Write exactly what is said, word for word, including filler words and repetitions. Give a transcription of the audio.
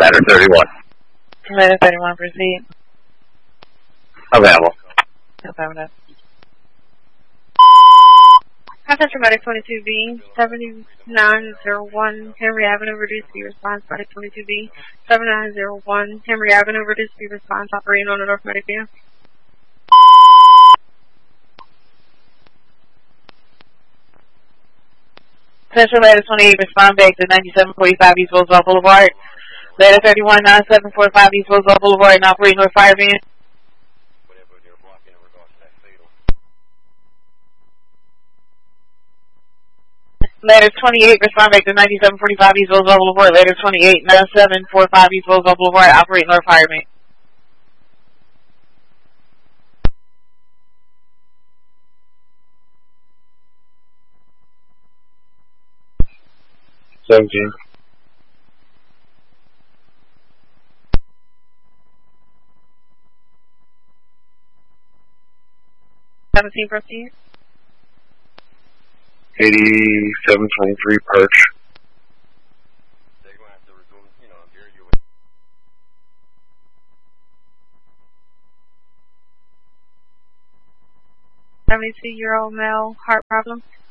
Ladder thirty-one. Ladder thirty-one, proceed. Available. Affirmative. Contact Medic twenty-two B, seventy-nine oh one Henry Avenue, reduce speed response, Medic twenty-two B, seventy-nine oh one Henry Avenue, reduce speed response, operating on the North Medic view. Central Ladder twenty-eight, respond back to ninety-seven forty-five East Roosevelt Boulevard. Ladder thirty-one, nine seven four five East Roosevelt Boulevard, and operating North Fire Van. Ladder twenty-eight, respond back to ninety-seven forty-five East Roosevelt Boulevard. Ladder twenty-eight, nine seven four five East Roosevelt Boulevard, operating North Fire Van. seventeen. seventeen, proceed. eighty-seven twenty-three Perch. seventy-two-year-old male, heart problem.